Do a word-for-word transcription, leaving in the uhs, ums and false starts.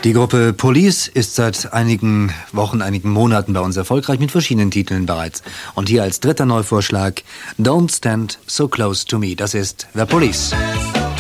Die Gruppe Police ist seit einigen Wochen, einigen Monaten bei uns erfolgreich mit verschiedenen Titeln bereits. Und hier als dritter Neuvorschlag Don't Stand So Close to Me. Das ist The Police.